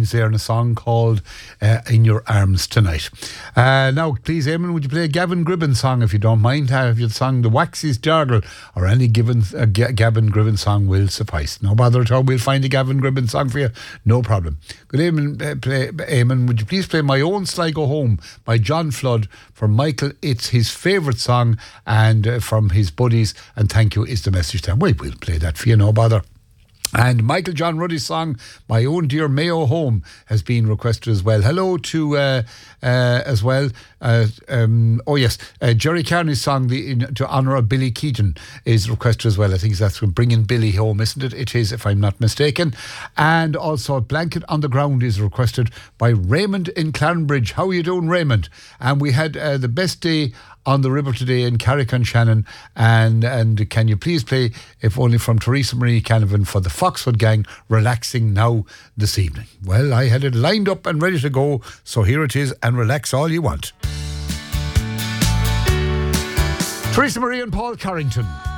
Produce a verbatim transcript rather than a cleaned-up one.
lines there in a song called uh, In Your Arms Tonight. Uh, now, please, Eamon, would you play a Gavin Gribben song if you don't mind? Have you sung The Waxies Jargle or any given uh, G- Gavin Gribben song will suffice. No bother at all. We'll find a Gavin Gribben song for you. No problem. Good evening, uh, play, Eamon. Would you please play My Own Sligo Home by John Flood for Michael? It's his favourite song and uh, from his buddies, and thank you is the message there. Well, we'll play that for you, no bother. And Michael John Ruddy's song, My Own Dear Mayo Home, has been requested as well. Hello to, uh, uh, as well, uh, um, oh yes, uh, Jerry Carney's song, the, in, to honour of Billy Keaton, is requested as well. I think that's bringing Billy home, isn't it? It is, if I'm not mistaken. And also, Blanket on the Ground is requested by Raymond in Clarenbridge. How are you doing, Raymond? And we had uh, the best day on the river today in Carrick-on-Shannon, and and can you please play, if only from Teresa Marie Canavan, for the Foxwood Gang, Relaxing Now this evening. Well, I had it lined up and ready to go, so here it is, and relax all you want. Teresa Marie and Paul Carrington.